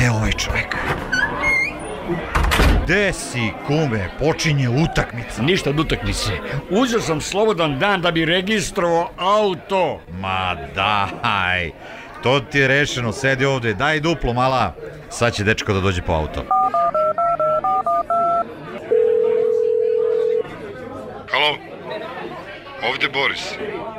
je ovaj čovek? Gde si, kume? Počinje utakmica. Ništa od utakmice. Uzeo sam slobodan dan da bi registrovao auto. Ma daj, to ti je rešeno, sedi ovde, daj duplo mala. Sad će dečko da dođe po auto. Halo, ovde Boris.